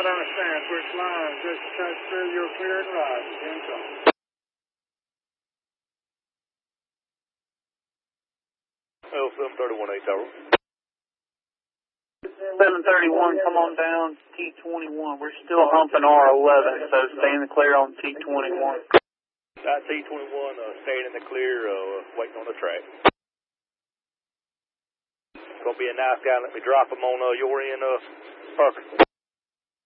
I don't understand which line. Just transfer your cleared ride. Income. 731 8 Tower. 731, come on down T21. We're still humping R11, so stay in the clear on T21. T21, staying in the clear, waiting on the track. Gonna be a nice guy. Let me drop him on your end, Parker.